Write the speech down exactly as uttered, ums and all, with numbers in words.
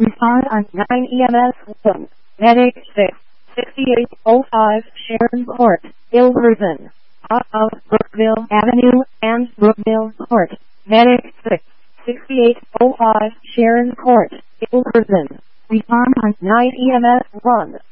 Respond on nine E M S one. Medic six. sixty-eight oh five Sharon Court, Ilverston. Off of Brookville Avenue and Brookville Court. Medic six. sixty-eight oh five Sharon Court, Ilverston. Respond on nine E M S one.